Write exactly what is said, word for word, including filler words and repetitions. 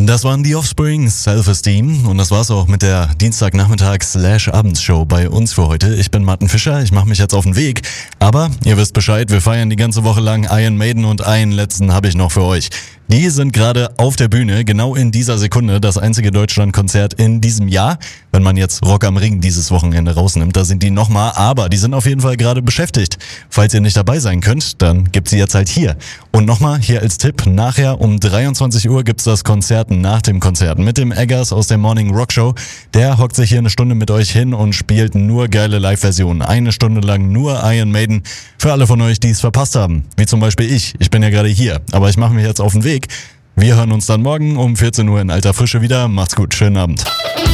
Das waren die Offspring, Self-Esteem, und das war's auch mit der Dienstagnachmittag-Abendshow bei uns für heute. Ich bin Martin Fischer, ich mache mich jetzt auf den Weg, aber ihr wisst Bescheid, wir feiern die ganze Woche lang Iron Maiden und einen letzten habe ich noch für euch. Die sind gerade auf der Bühne, genau in dieser Sekunde, das einzige Deutschlandkonzert in diesem Jahr. Wenn man jetzt Rock am Ring dieses Wochenende rausnimmt, da sind die nochmal, aber die sind auf jeden Fall gerade beschäftigt. Falls ihr nicht dabei sein könnt, dann gibt's sie jetzt halt hier. Und nochmal hier als Tipp, nachher um dreiundzwanzig Uhr gibt's das Konzert nach dem Konzert mit dem Eggers aus der Morning Rock Show. Der hockt sich hier eine Stunde mit euch hin und spielt nur geile Live-Versionen. Eine Stunde lang nur Iron Maiden. Für alle von euch, die es verpasst haben. Wie zum Beispiel ich. Ich bin ja gerade hier, aber ich mache mich jetzt auf den Weg. Wir hören uns dann morgen um vierzehn Uhr in alter Frische wieder. Macht's gut, schönen Abend.